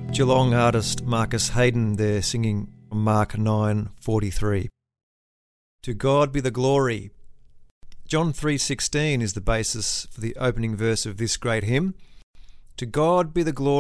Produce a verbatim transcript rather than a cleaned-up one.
Geelong artist Marcus Hayden there singing from Mark nine forty-three. To God be the glory. John three sixteen is the basis for the opening verse of this great hymn. To God be the glory